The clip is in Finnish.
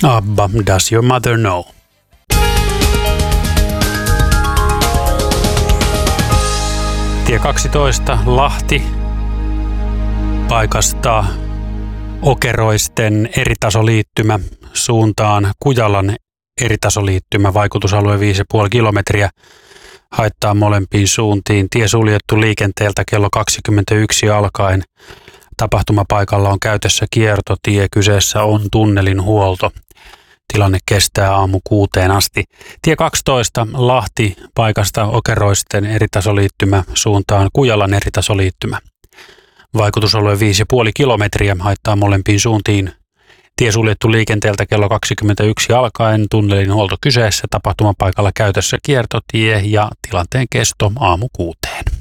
ABBA, Does Your Mother Know? Tie 12 Lahti paikasta Okeroisten eritasoliittymä suuntaan Kujalan eritasoliittymä, vaikutusalue 5,5 kilometriä, haittaa molempiin suuntiin. Tie suljettu liikenteeltä kello 21 alkaen. Tapahtumapaikalla on käytössä kiertotie, kyseessä on tunnelin huolto. Tilanne kestää aamu 6 asti. Tie 12 Lahti paikasta Okeroisten eritasoliittymä suuntaan Kujalan eritasoliittymä. Vaikutusalue 5,5 kilometriä, haittaa molempiin suuntiin. Tie suljettu liikenteeltä kello 21 alkaen, tunnelin huolto kyseessä, tapahtumapaikalla käytössä kiertotie ja tilanteen kesto aamu 6.